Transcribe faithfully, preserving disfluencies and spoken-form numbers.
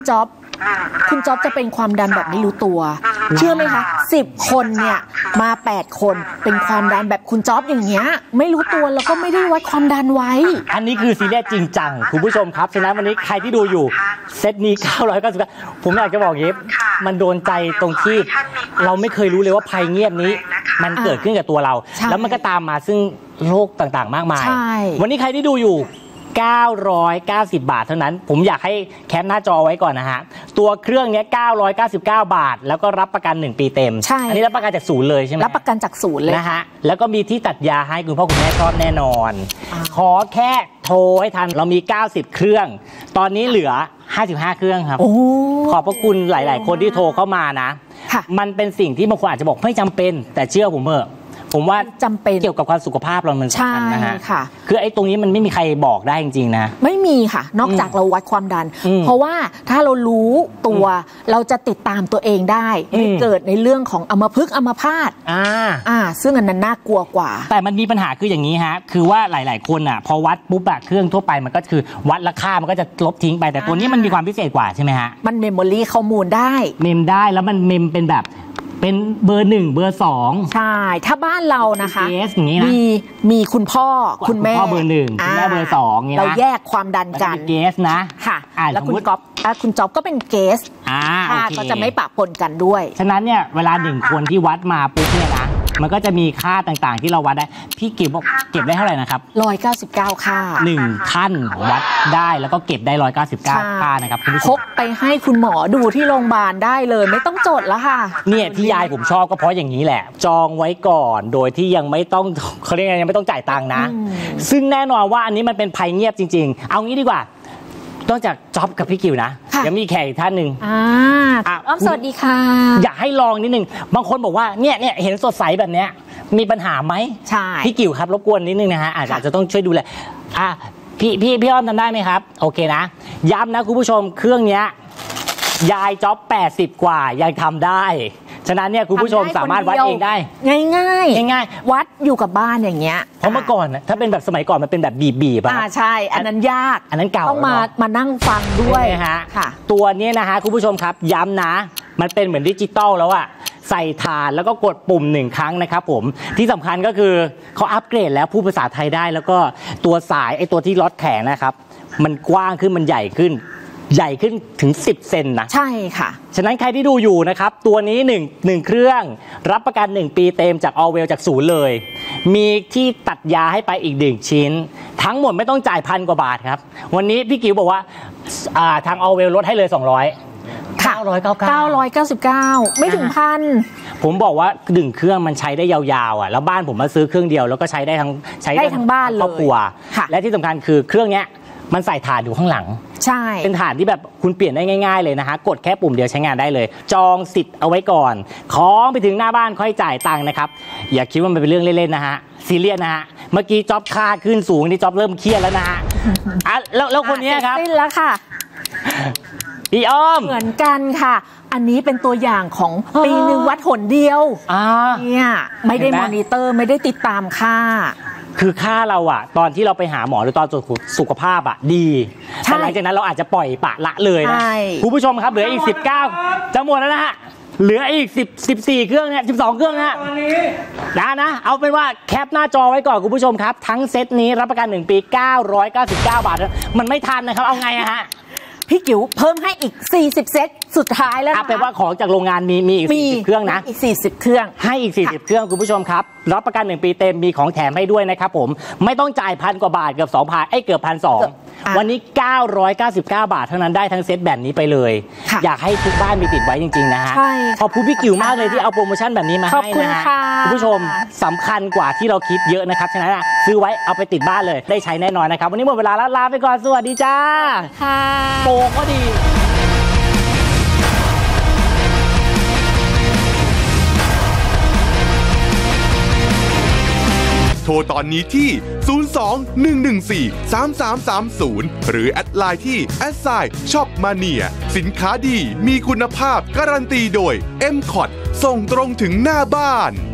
จ๊อบคุณจ๊อบจะเป็นความดันแบบไม่รู้ตัวเชื่อไหมคะสิบคนเนี่ยมาแปดคนเป็นความดันแบบคุณจ๊อบอย่างเงี้ยไม่รู้ตัวแล้วก็ไม่ได้วัดความดันไว้อันนี้คือซีเรียสจริงจังคุณผู้ชมครับฉะนั้นวันนี้ใครที่ดูอยู่เซตนี้เก้าร้อยเก้าสิบผมอยากจะบอกอย่างนี้มันโดนใจตรงที่เราไม่เคยรู้เลยว่าภัยเงียบนี้มันเกิดขึ้นกับตัวเราแล้วมันก็ตามมาซึ่งโรคต่างๆมากมายวันนี้ใครที่ดูอยู่เก้าร้อยเก้าสิบบาทเท่านั้นผมอยากให้แคปหน้าจอไว้ก่อนนะฮะตัวเครื่องนี้เก้าร้อยเก้าสิบเก้าบาทแล้วก็รับประกันหนึ่งปีเต็มอันนี้รับประกันจากศูนย์เลยใช่ไหมรับประกันจากศูนย์เลยนะฮะแล้วก็มีที่ตัดยาให้คุณพ่อคุณแม่ชอบแน่นอนขอแค่โทรให้ทันเรามีเก้าสิบเครื่องตอนนี้เหลือห้าสิบห้าเครื่องครับขอบพระคุณหลายๆคนที่โทรเข้ามานะมันเป็นสิ่งที่บางคนอาจจะบอกไม่จำเป็นแต่เชื่อผมเถอะผมว่าจำเป็นเกี่ยวกับความสุขภาพเรามันสำคัญนะฮะคือไอ้ตรงนี้มันไม่มีใครบอกได้จริงๆนะไม่มีค่ะนอกจากเราวัดความดันเพราะว่าถ้าเรารู้ตัวเราจะติดตามตัวเองได้ไม่เกิดในเรื่องของอัมพฤกษ์อัมพาตอ่าอ่าซึ่งอันนั้นน่ากลัวกว่าแต่มันมีปัญหาคืออย่างนี้ฮะคือว่าหลายๆคนอ่ะพอวัดปุ๊บอะเครื่องทั่วไปมันก็คือวัดราคามันก็จะลบทิ้งไปแต่ตัวนี้มันมีความพิเศษกว่าใช่ไหมฮะมันเมมโมรี่ข้อมูลได้เมมได้แล้วมันเมมเป็นแบบเป็นเบอร์หนึ่งเบอร์สองใช่ถ้าบ้านเรานะคะมีมีคุณพ่อคุณแม่พ่อเบอร์หนึ่งคุณแม่เบอร์สองเราแยกความดันกันเกสนะค่ะแล้วคุณก๊อฟคุณจ๊อบก็เป็นเกสก็จะไม่ปะปนกันด้วยฉะนั้นเนี่ยเวลาหนึ่งคนที่วัดมาปุ๊บเนี่ยนะมันก็จะมีค่าต่างๆที่เราวัดได้พี่เก็บบอกเก็บได้เท่าไหร่นะครับร้อยเก้าสิบเก้าค่าหนึ่งท่านวัดได้แล้วก็เก็บได้ร้อยเก้าสิบเก้าค่านะครับคุณผู้ชมพกไปให้คุณหมอดูที่โรงพยาบาลได้เลยไม่ต้องจดแล้วค่ะเนี่ยที่ยายผมชอบก็เพราะอย่างนี้แหละจองไว้ก่อนโดยที่ยังไม่ต้องเขาเรียกยังไม่ต้องจ่ายตังค์นะซึ่งแน่นอนว่าอันนี้มันเป็นภัยเงียบจริงๆเอางี้ดีกว่านอกจากจ๊อบกับพี่กิวนะยังมีแขกอีกท่านหนึ่งอ่าอ้อมสวัสดีค่ะอยากให้ลองนิดนึงบางคนบอกว่าเนี่ยเนี่ยเห็นสดใสแบบเนี้ยมีปัญหาไหมใช่พี่กิวครับรบกวนนิดนึงนะฮะอาจจะต้องช่วยดูแลอ่ะพี่พี่พี่อ้อมทำได้ไหมครับโอเคนะย้ำนะคุณผู้ชมเครื่องเนี้ยยายจ๊อบแปดสิบกว่ายังทำได้ฉะนั้นเนี่ยคุณผู้ชมสามารถวัดเองได้ง่ายง่ายง่ายๆวัดอยู่กับบ้านอย่างเงี้ยเพราะเมื่อก่อนถ้าเป็นแบบสมัยก่อนมันเป็นแบบบีบบีบอ่าใช่อันนั้นยากอันนั้นเก่าต้องมามานั่งฟังด้วยนะฮะตัวนี้นะฮะคุณผู้ชมครับย้ำนะมันเป็นเหมือนดิจิตอลแล้วอะใส่ฐานแล้วก็กดปุ่มหนึ่งครั้งนะครับผมที่สำคัญก็คือเขาอัปเกรดแล้วพูดภาษาไทยได้แล้วก็ตัวสายไอตัวที่ล็อตแขนนะครับมันกว้างขึ้นมันใหญ่ขึ้นใหญ่ขึ้นถึงสิบเซนนะใช่ค่ะฉะนั้นใครที่ดูอยู่นะครับตัวนี้หนึ่ง หนึ่งเครื่องรับประกันหนึ่งปีเต็มจากออเวลจากศูนย์เลยมีที่ตัดยาให้ไปอีกหนึ่งชิ้นทั้งหมดไม่ต้องจ่ายพันกว่าบาทครับวันนี้พี่กิ๋วบอกว่าทางออเวลลดให้เลยสองร้อยเก้าร้อยเก้าสิบเก้าเก้าร้อยเก้าสิบเก้าไม่ถึงพันผมบอกว่าหนึ่งเครื่องมันใช้ได้ยาวๆอ่ะแล้วบ้านผมมาซื้อเครื่องเดียวแล้วก็ใช้ได้ทั้งใช้ได้ทั้งบ้านเลยครอบครัวและที่สำคัญคือเครื่องนี้มันใส่ถ่านอยู่ข้างหลังใช่เป็นถ่านที่แบบคุณเปลี่ยนได้ง่ายๆเลยนะฮะกดแค่ปุ่มเดียวใช้งานได้เลยจองสิทธิ์เอาไว้ก่อนของไปถึงหน้าบ้านค่อยจ่ายตังค์นะครับอย่าคิดว่ามันเป็นเรื่องเล่นๆนะฮะซีเรียสนะฮะเมื่อกี้จ๊อบค่าขึ้นสูงนี่จ๊อบเริ่มเครียดแล้วนะฮะอ่ะแล้วแล้วคนนี้ครับสิ้นแล้วค่ะพี่อ้อมเหมือนกันค่ะอันนี้เป็นตัวอย่างของปีหนึ่งวัดหนเดียวเนี่ยไม่ได้มอนิเตอร์ไม่ได้ติดตามค่าคือค่าเราอะตอนที่เราไปหาหมอหรือตอนตรวจสุขภาพอะดีแต่หลังจากนั้นเราอาจจะปล่อยปะละเลยนะคุณผู้ชมครับเหลืออีกสิบเก้าจะหมดแล้วนะฮะเหลืออีกสิบ สิบสี่เครื่องเนี่ยสิบสองเครื่องนะนะนะเอาเป็นว่าแคปหน้าจอไว้ก่อนคุณผู้ชมครับทั้งเซตนี้รับประกันหนึ่งปีเก้าร้อยเก้าสิบเก้าบาทมันไม่ทันนะครับเอาไงอะฮะพี่กิ๋วเพิ่มให้อีกสี่สิบเซตสุดท้ายแล้วนะแปลว่าของจากโรงงานมีมีอีกสี่สิบเครื่องนะอีกสี่สิบเครื่องให้อีกสี่สิบเครื่องคุณผู้ชมครับรับประกันหนึ่งปีเต็มมีของแถมให้ด้วยนะครับผมไม่ต้องจ่ายพันกว่าบาทเกือบสองพันไอ้เกือบพันสองวันนี้เก้าร้อยเก้าสิบเก้าบาทเท่านั้นได้ทั้งเซตแบบนี้ไปเลยอยากให้ทุกบ้านมีติดไว้จริงๆนะฮะขอบคุณพี่กิ๋วมากเลยที่เอาโปรโมชั่นแบบนี้มาให้นะฮะคุณผู้ชมสำคัญกว่าที่เราคิดเยอะนะครับฉะนั้นซื้อไว้เอาไปติดบ้านเลยได้ใช้แน่นอนนะครับวันนี้หมดเวลาแล้วลาไปก่อนสวัสดีจ้าโปรก็ดีโทรตอนนี้ที่ ศูนย์ สอง หนึ่ง หนึ่ง สี่ สาม สาม สาม ศูนย์ หรือแอดไลน์ที่ แอท ไซน์ ช็อปมาเนีย สินค้าดีมีคุณภาพการันตีโดย เอ็ม คอท ส่งตรงถึงหน้าบ้าน